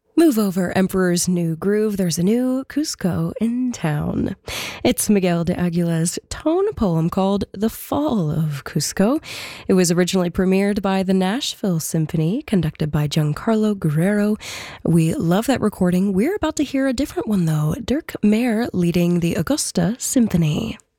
Move over, Emperor's New Groove. There's a new Cusco in town. It's Miguel de Aguilar's tone poem called The Fall of Cusco. It was originally premiered by the Nashville Symphony, conducted by Giancarlo Guerrero. We love that recording. We're about to hear a different one, though. Dirk Mayer leading the Augusta Symphony.